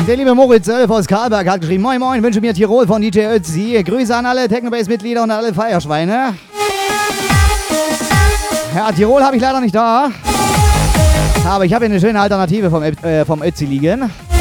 Der liebe Moritz aus Karlberg hat geschrieben, moin moin, wünsche mir Tirol von DJ Ötzi. Grüße an alle Technobase-Mitglieder und alle Feierschweine. Ja, Tirol habe ich leider nicht da. Aber ich habe hier eine schöne Alternative vom Ötzi liegen.